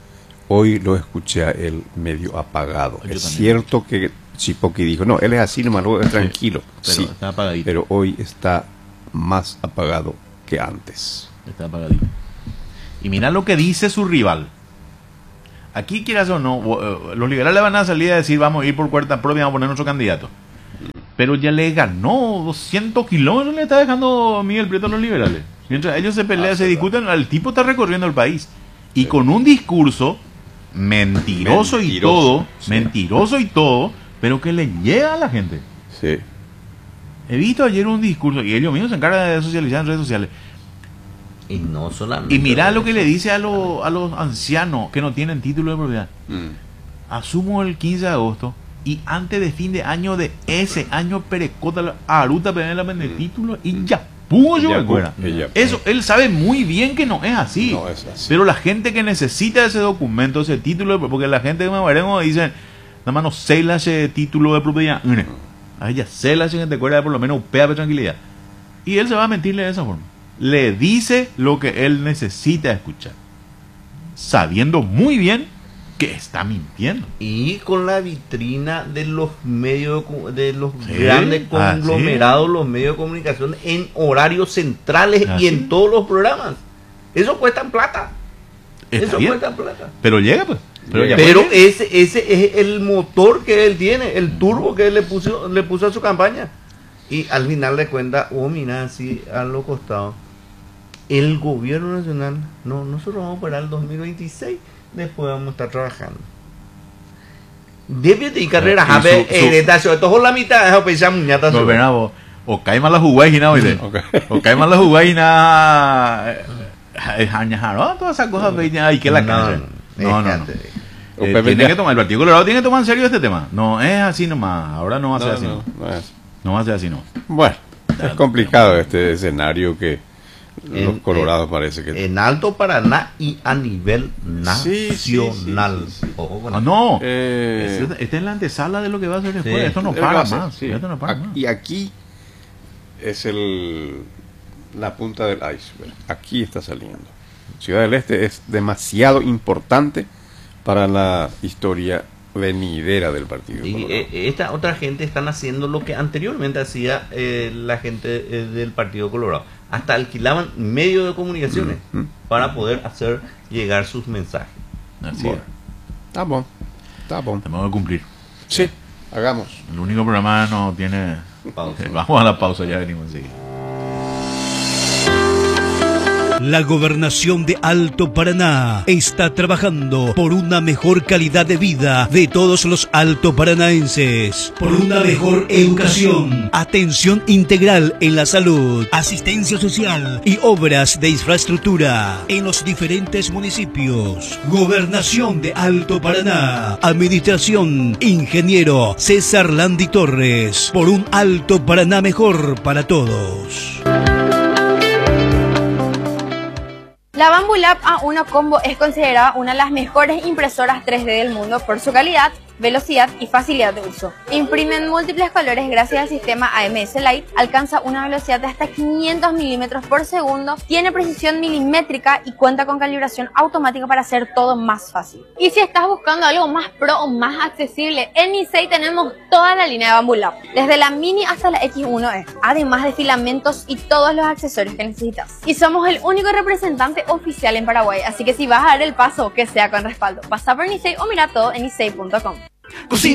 hoy lo escuché a él medio apagado. Yo es también. cierto que Chipoki dijo, no, él es así nomás, luego es Sí, tranquilo. pero sí, está apagadito. pero hoy está más apagado que antes. Está apagadito. Y mira lo que dice su rival. Aquí, quieras o no, eh, los liberales van a salir a decir, vamos a ir por cuarta propia, vamos a poner nuestro candidato. Pero ya le ganó doscientos kilómetros, le está dejando Miguel Prieto a los liberales. Mientras ellos se pelean, Ah, se sí, discuten, el tipo está recorriendo el país. Y con un discurso mentiroso, y Mentiroso, todo, sí. mentiroso y todo, pero que le llega a la gente. Sí. He visto ayer un discurso, y ellos mismos se encargan de socializar en redes sociales. Y no solamente. Y mira por lo que eso. le dice a, los a los ancianos que no tienen título de propiedad. Mm. Asumo el quince de agosto y antes de fin de año de ese año perecota la aruta pedir la de título y ya pudo yo Ya me acuerdo. pu- ya pu- Eso él sabe muy bien que no es así. No es así. Pero la gente que necesita ese documento, ese título, de- porque la gente que me veremos dice, nada más no sé la ese título de propiedad. Mire, a ella se la que te acuerda por lo menos upea de tranquilidad. Y él se va a mentirle de esa forma. Le dice lo que él necesita escuchar, sabiendo muy bien que está mintiendo. Y con la vitrina de los medios, de co- de los Sí, grandes ah, conglomerados, los medios de comunicación en horarios centrales Ah, y sí. en todos los programas. Eso cuesta plata. Está Eso bien, cuesta plata. pero llega pues. Pero, ya Pero puede. ese, ese es el motor que él tiene, el turbo que él le puso, le puso a su campaña. Y al final de cuentas, oh, mira, así a los costados, el gobierno nacional, no, nosotros vamos para el dos mil veintiséis, después vamos a estar trabajando. Debe de carrera, Y a ver, su- su- eh, de todo la mitad, deja pensar muñata. No, verá vos, o cae mal la jugada y nada, oíste. Ok. O cae mal la jugada y nada. eh, Añajaron todas esas cosas pequeñas y que la cancha. No, no, no. O Eh, Pepe tiene ya- que tomar, el Partido Colorado tiene que tomar en serio este tema. No es así nomás. Ahora no va a ser No, así. no, No, no es. no va a ser así, no. Bueno, es complicado este escenario que los En- colorados parece que... En Alto Paraná y a nivel Sí, sí, sí, nacional. sí, sí. Ojo con Ah, eso. no. Eh, Esta esta es la antesala de lo que va a ser después. Sí. Esto no Él para va a hacer, más. sí. Esto no para Ac- más. Y aquí es el la punta del iceberg. Aquí está saliendo. Ciudad del Este es demasiado importante para la historia venidera del Partido Y Colorado. eh, esta otra gente están haciendo lo que anteriormente hacía eh, la gente eh, del Partido Colorado. Hasta alquilaban medios de comunicaciones Mm. para poder hacer llegar sus mensajes. Así Bueno, es. está bueno, está bueno. Tenemos que cumplir. Sí, hagamos. El único programa no tiene. Pausa. Vamos a la pausa, ya venimos enseguida. La Gobernación de Alto Paraná está trabajando por una mejor calidad de vida de todos los altoparanaenses, por una mejor educación, atención integral en la salud, asistencia social y obras de infraestructura en los diferentes municipios. Gobernación de Alto Paraná, Administración Ingeniero César Landi Torres, por un Alto Paraná mejor para todos. La Bambu Lab A uno Combo es considerada una de las mejores impresoras tres D del mundo por su calidad, velocidad y facilidad de uso. Imprime en múltiples colores gracias al sistema A M S Light, alcanza una velocidad de hasta quinientos milímetros por segundo, tiene precisión milimétrica y cuenta con calibración automática para hacer todo más fácil. Y si estás buscando algo más pro o más accesible, en Nisei tenemos toda la línea de Bambu Lab, desde la Mini hasta la X uno E, además de filamentos y todos los accesorios que necesitas. Y somos el único representante oficial en Paraguay, así que si vas a dar el paso, que sea con respaldo. Pasa por Nisei o mira todo en nisei punto com.